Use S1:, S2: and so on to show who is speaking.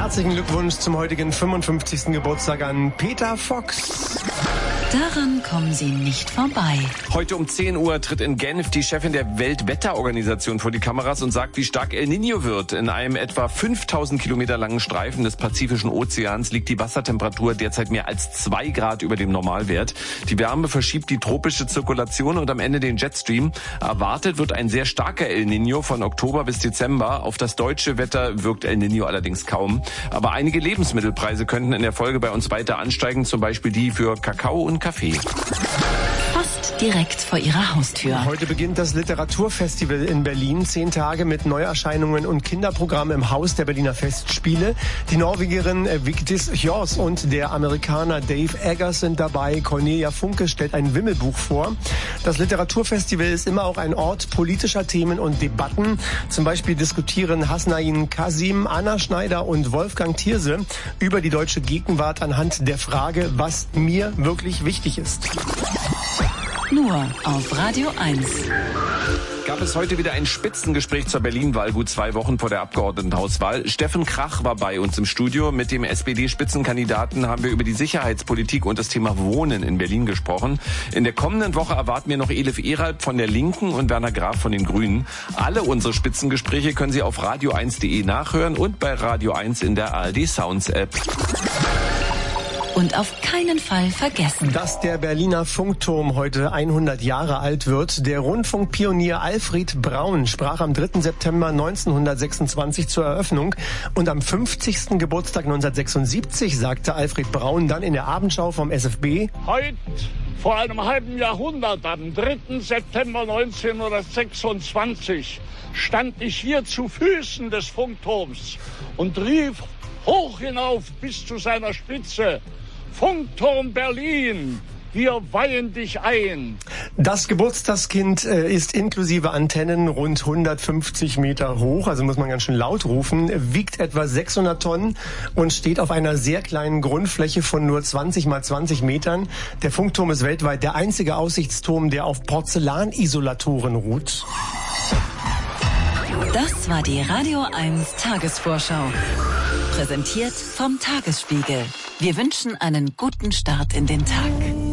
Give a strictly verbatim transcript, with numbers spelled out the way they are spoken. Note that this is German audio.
S1: Herzlichen Glückwunsch zum heutigen fünfundfünfzigsten Geburtstag an Peter Fox.
S2: Daran kommen Sie nicht vorbei.
S3: Heute um zehn Uhr tritt in Genf die Chefin der Weltwetterorganisation vor die Kameras und sagt, wie stark El Niño wird. In einem etwa fünftausend Kilometer langen Streifen des Pazifischen Ozeans liegt die Wassertemperatur derzeit mehr als zwei Grad über dem Normalwert. Die Wärme verschiebt die tropische Zirkulation und am Ende den Jetstream. Erwartet wird ein sehr starker El Niño von Oktober bis Dezember. Auf das deutsche Wetter wirkt El Niño allerdings kaum. Aber einige Lebensmittelpreise könnten in der Folge bei uns weiter ansteigen, zum Beispiel die für Kakao und Kaffee.
S2: Fast direkt vor Ihrer Haustür.
S1: Heute beginnt das Literaturfestival in Berlin. Zehn Tage mit Neuerscheinungen und Kinderprogramm im Haus der Berliner Festspiele. Die Norwegerin Vigdis Hjorth und der Amerikaner Dave Eggers sind dabei. Cornelia Funke stellt ein Wimmelbuch vor. Das Literaturfestival ist immer auch ein Ort politischer Themen und Debatten. Zum Beispiel diskutieren Hasnain Kasim, Anna Schneider und Wolfgang Thierse über die deutsche Gegenwart anhand der Frage, was mir wirklich wichtig ist.
S2: Nur auf Radio eins.
S3: Gab es heute wieder ein Spitzengespräch zur Berlin-Wahl, gut zwei Wochen vor der Abgeordnetenhauswahl. Steffen Krach war bei uns im Studio. Mit dem S P D-Spitzenkandidaten haben wir über die Sicherheitspolitik und das Thema Wohnen in Berlin gesprochen. In der kommenden Woche erwarten wir noch Elif Eralb von der Linken und Werner Graf von den Grünen. Alle unsere Spitzengespräche können Sie auf radio eins punkt de nachhören und bei Radio eins in der A R D Sounds App.
S2: Und auf keinen Fall vergessen,
S1: dass der Berliner Funkturm heute hundert Jahre alt wird. Der Rundfunkpionier Alfred Braun sprach am dritten September neunzehnhundertsechsundzwanzig zur Eröffnung. Und am fünfzigsten Geburtstag neunzehnhundertsechsundsiebzig sagte Alfred Braun dann in der Abendschau vom S F B:
S4: Heute, vor einem halben Jahrhundert, am dritten September neunzehnhundertsechsundzwanzig, stand ich hier zu Füßen des Funkturms und rief hoch hinauf bis zu seiner Spitze: Funkturm Berlin, wir weihen dich ein.
S1: Das Geburtstagskind äh, ist inklusive Antennen rund hundertfünfzig Meter hoch, also muss man ganz schön laut rufen, wiegt etwa sechshundert Tonnen und steht auf einer sehr kleinen Grundfläche von nur zwanzig mal zwanzig Metern. Der Funkturm ist weltweit der einzige Aussichtsturm, der auf Porzellanisolatoren ruht.
S2: Das war die Radio eins Tagesvorschau. Präsentiert vom Tagesspiegel. Wir wünschen einen guten Start in den Tag.